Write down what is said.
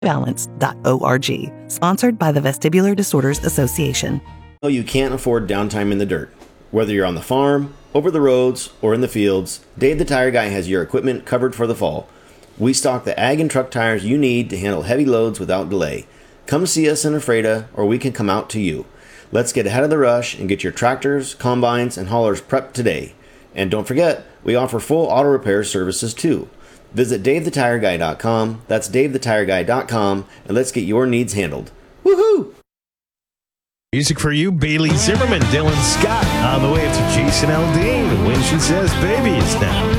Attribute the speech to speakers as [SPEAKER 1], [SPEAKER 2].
[SPEAKER 1] balance.org. Sponsored by the Vestibular Disorders Association.
[SPEAKER 2] You can't afford downtime in the dirt. Whether you're on the farm, over the roads, or in the fields, Dave the Tire Guy has your equipment covered for the fall. We stock the ag and truck tires you need to handle heavy loads without delay. Come see us in Ephrata, or we can come out to you. Let's get ahead of the rush and get your tractors, combines, and haulers prepped today. And don't forget, we offer full auto repair services too. Visit DaveTheTireGuy.com, that's DaveTheTireGuy.com, and let's get your needs handled. Woohoo!
[SPEAKER 3] Music for you, Bailey Zimmerman, Dylan Scott, on the way to Jason Aldean, When She Says Baby is now.